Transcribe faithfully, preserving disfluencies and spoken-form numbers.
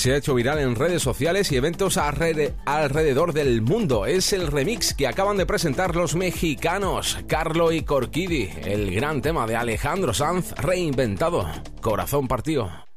se ha hecho viral en redes sociales y eventos alre- alrededor del mundo. Es el remix que acaban de presentar los mexicanos Carlo y Corquidi, el gran tema de Alejandro Sanz reinventado, Corazón Partido.